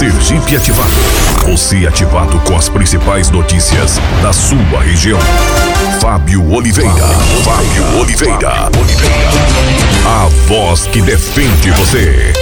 Sergipe Ativado. Você ativado com as principais notícias da sua região. Fábio Oliveira. A voz que defende você.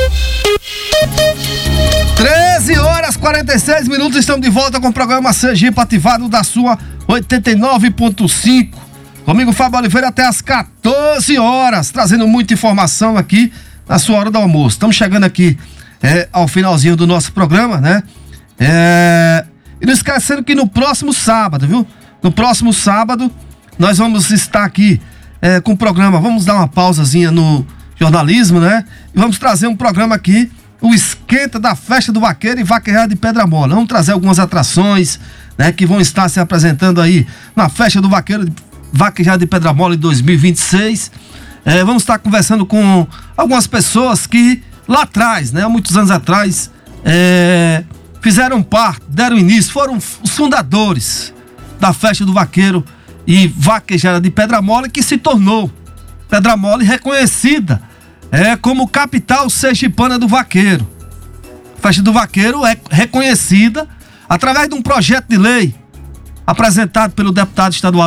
13h46, estamos de volta com o programa Sergipe Ativado da sua 89.5. Comigo, Fábio Oliveira, até as 14 horas, trazendo muita informação aqui na sua hora do almoço. Estamos chegando aqui ao finalzinho do nosso programa, né? E não esquecendo que no próximo sábado, viu? No próximo sábado, nós vamos estar aqui com o programa. Vamos dar uma pausazinha no jornalismo, né? E vamos trazer um programa aqui, o Esquenta da Festa do Vaqueiro e Vaquejada de Pedra Mole. Vamos trazer algumas atrações, né, que vão estar se apresentando aí na Festa do Vaqueiro Vaquejada de Pedra Mole 2026. Vamos estar conversando com algumas pessoas que lá atrás, né, há muitos anos atrás, fizeram parte, deram início, foram os fundadores da Festa do Vaqueiro e Vaquejada de Pedra Mole, que se tornou Pedra Mole reconhecida como capital sergipana do vaqueiro. A Festa do Vaqueiro é reconhecida através de um projeto de lei apresentado pelo deputado estadual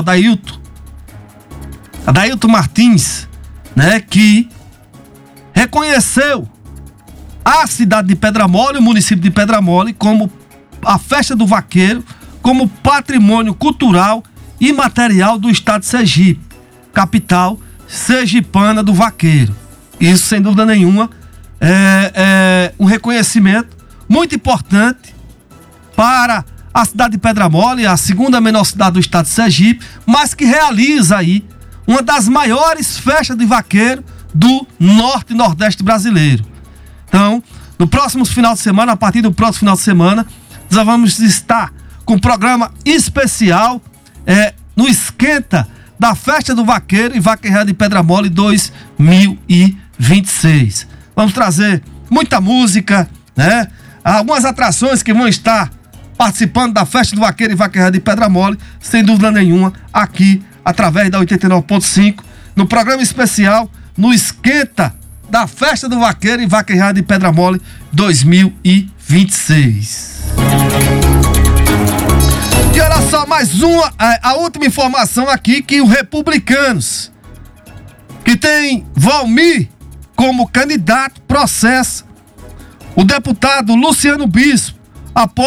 Adailton Martins, né, que reconheceu a cidade de Pedra Mole, o município de Pedra Mole, como a Festa do Vaqueiro, como patrimônio cultural e material do estado de Sergipe, capital sergipana do vaqueiro. Isso, sem dúvida nenhuma, é um reconhecimento muito importante para a cidade de Pedra Mole, a segunda menor cidade do estado de Sergipe, mas que realiza aí uma das maiores festas de vaqueiro do norte e nordeste brasileiro. Então, no próximo final de semana, a partir do próximo final de semana, nós vamos estar com um programa especial no Esquenta da Festa do Vaqueiro e Vaquejada de Pedra Mole 2026. Vamos trazer muita música, né? Algumas atrações que vão estar participando da Festa do Vaqueiro e Vaquejada de Pedra Mole, sem dúvida nenhuma, aqui, através da 89.5, no programa especial, no Esquenta da Festa do Vaqueiro e Vaquejada de Pedra Mole 2026. E olha só, mais uma, a última informação aqui, que o Republicanos, que tem Valmir como candidato, processa o deputado Luciano Bispo após